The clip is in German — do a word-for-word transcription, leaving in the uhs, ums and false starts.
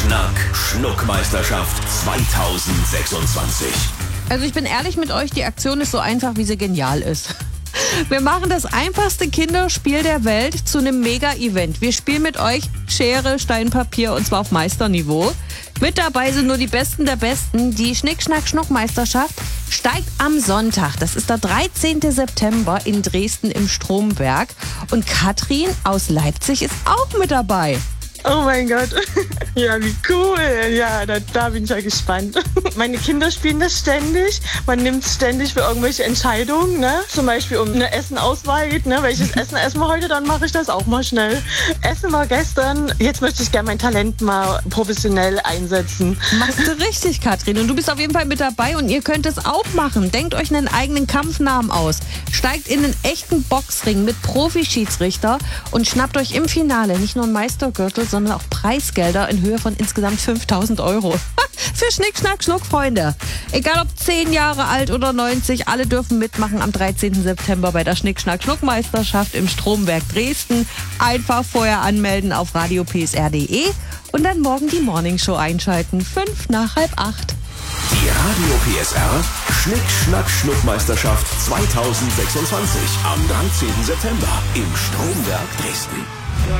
Schnack, Schnuckmeisterschaft zweitausendsechsundzwanzig. Also ich bin ehrlich mit euch, die Aktion ist so einfach, wie sie genial ist. Wir machen das einfachste Kinderspiel der Welt zu einem Mega-Event. Wir spielen mit euch Schere, Stein, Papier und zwar auf Meisterniveau. Mit dabei sind nur die Besten der Besten. Die Schnick-Schnack-Schnuck-Meisterschaft steigt am Sonntag. Das ist der dreizehnten September in Dresden im Stromberg. Und Katrin aus Leipzig ist auch mit dabei. Oh mein Gott, ja, wie cool. Ja, da, da bin ich ja gespannt. Meine Kinder spielen das ständig. Man nimmt es ständig für irgendwelche Entscheidungen, ne? Zum Beispiel um eine Essenauswahl geht, ne? Welches Essen essen wir heute, dann mache ich das auch mal schnell. Essen wir gestern, jetzt möchte ich gerne mein Talent mal professionell einsetzen. Machst du richtig, Katrin. Und du bist auf jeden Fall mit dabei und ihr könnt es auch machen. Denkt euch einen eigenen Kampfnamen aus. Steigt in einen echten Boxring mit Profi-Schiedsrichter und schnappt euch im Finale nicht nur einen Meistergürtel, sondern auch Preisgelder in Höhe von insgesamt fünftausend Euro. Für Schnick, Schnack, Schnuck, Freunde. Egal ob zehn Jahre alt oder neunzig, alle dürfen mitmachen am dreizehnten September bei der Schnick, Schnack, Schnuck Meisterschaft im Stromberg Dresden. Einfach vorher anmelden auf radio p s r punkt d e und dann morgen die Morningshow einschalten. Fünf nach halb acht. Die Radio P S R Schnick, Schnack, Schnuckmeisterschaft zweitausendsechsundzwanzig am dreizehnten September im Stromberg Dresden.